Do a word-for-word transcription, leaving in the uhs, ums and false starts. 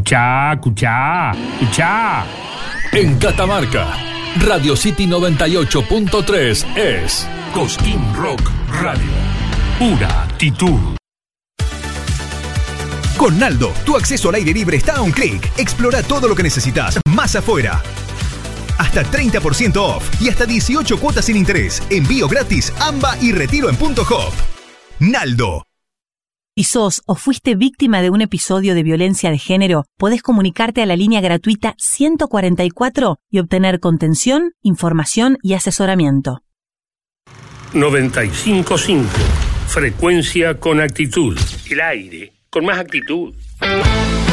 Escuchá, escuchá, escuchá. En Catamarca, Radio City noventa y ocho punto tres es Cosquín Rock Radio. Pura actitud. Con Naldo, tu acceso al aire libre está a un clic. Explora todo lo que necesitas, más afuera. Hasta treinta por ciento off y hasta dieciocho cuotas sin interés. Envío gratis, AMBA y retiro en Punto Hop. Naldo. Si sos o fuiste víctima de un episodio de violencia de género, podés comunicarte a la línea gratuita ciento cuarenta y cuatro y obtener contención, información y asesoramiento. noventa y cinco punto cinco. Frecuencia con actitud. El aire con más actitud.